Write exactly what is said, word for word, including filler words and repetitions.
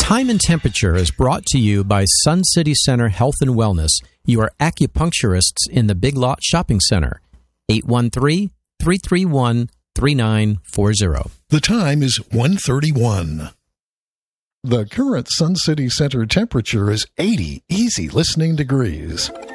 Time and Temperature is brought to you by Sun City Center Health and Wellness, your acupuncturists in the Big Lot Shopping Center. eight one three, three three one, three nine four zero. The time is one thirty-one. The current Sun City Center temperature is eighty easy listening degrees.